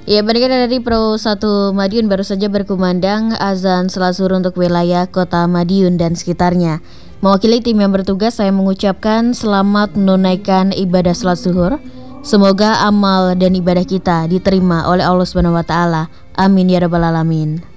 Ya, pendengar dari Pro 1 Madiun baru saja berkumandang azan salat zuhur untuk wilayah kota Madiun dan sekitarnya. Mewakili tim yang bertugas, saya mengucapkan selamat menunaikan ibadah salat zuhur. Semoga amal dan ibadah kita diterima oleh Allah Subhanahu wa taala. Amin ya rabbal alamin.